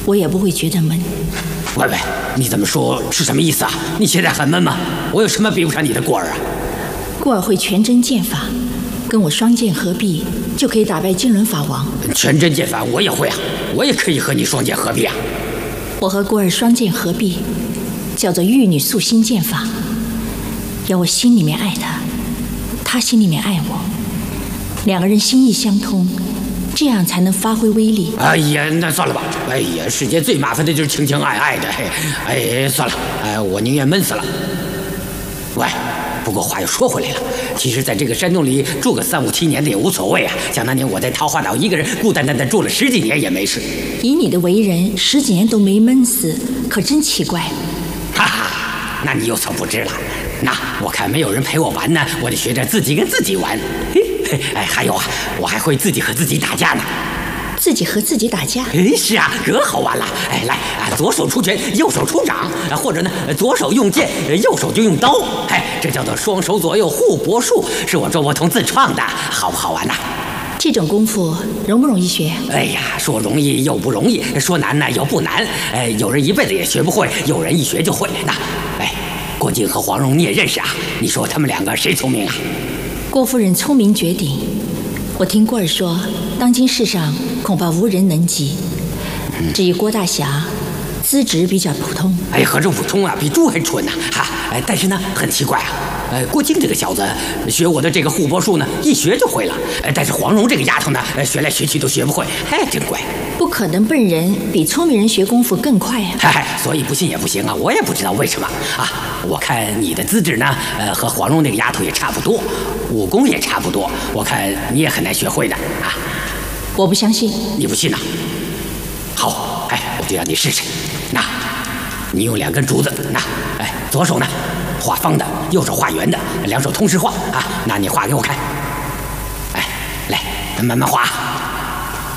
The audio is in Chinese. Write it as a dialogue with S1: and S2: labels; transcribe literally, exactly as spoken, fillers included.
S1: 我也不会觉得闷。
S2: 喂喂，你怎么说是什么意思啊？你现在很闷吗？我有什么比不上你的过儿啊？
S1: 过儿会全真剑法，跟我双剑合璧就可以打败金轮法王。
S2: 全真剑法我也会啊，我也可以和你双剑合璧啊。
S1: 我和过儿双剑合璧，叫做玉女素心剑法。要我心里面爱他，他心里面爱我，两个人心意相通，这样才能发挥威力。
S2: 哎呀，那算了吧。哎呀，世界最麻烦的就是情情爱爱的。哎，算了，哎，我宁愿闷死了。喂，不过话又说回来了，其实在这个山洞里住个三五七年的也无所谓啊。想当年我在桃花岛一个人孤单单的住了十几年也没事。
S1: 以你的为人，十几年都没闷死，可真奇怪。
S2: 哈哈，那你有所不知了。那我看没有人陪我玩呢，我就学着自己跟自己玩。嘿，哎，还有啊，我还会自己和自己打架呢。
S1: 自己和自己打架？
S2: 哎，是啊，可好玩了。哎，来啊，左手出拳，右手出掌，或者呢，左手用剑，右手就用刀。哎，这叫做双手左右互搏术，是我周伯通自创的，好不好玩呐？
S1: 这种功夫容不容易学？
S2: 哎呀，说容易又不容易，说难呢又不难。哎，有人一辈子也学不会，有人一学就会。那，哎，郭靖和黄蓉你也认识啊？你说他们两个谁聪明啊？
S1: 郭夫人聪明绝顶，我听过儿说，当今世上恐怕无人能及。至于郭大侠，资质比较普通。
S2: 哎，何止普通啊，比猪还蠢呢！哈，哎，但是呢，很奇怪啊。呃，郭靖这个小子学我的这个互搏术呢，一学就会了。呃，但是黄蓉这个丫头呢，学来学去都学不会，哎，真怪。
S1: 不可能，笨人比聪明人学功夫更快啊！
S2: 嗨，所以不信也不行啊，我也不知道为什么啊。我看你的资质呢，呃，和黄蓉那个丫头也差不多，武功也差不多，我看你也很难学会的啊。
S1: 我不相信。
S2: 你不信呐？好，哎，我就让你试试。那，你用两根竹子，那，哎，左手呢画方的，右手画圆的，两手同时画啊。那你画给我看。哎，来，慢慢画。